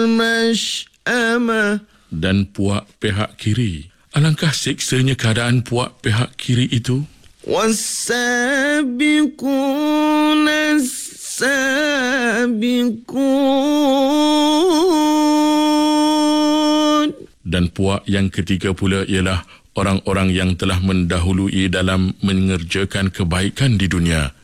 المشأمة. Dan puak pihak kiri. Alangkah siksanya keadaan puak pihak kiri itu. والسابقون السابقون. Dan puak yang ketiga pula ialah orang-orang yang telah mendahului dalam mengerjakan kebaikan di dunia.